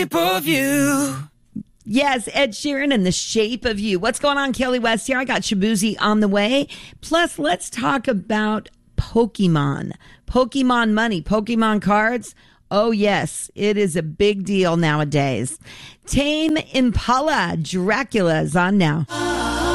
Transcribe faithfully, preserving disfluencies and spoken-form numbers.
Shape of you. Yes, Ed Sheeran and The Shape of You. What's going on, Kelly West here? I got Shabuzi on the way. Plus, let's talk about Pokemon. Pokemon money, Pokemon cards. Oh, yes, it is a big deal nowadays. Tame Impala, Dracula is on now.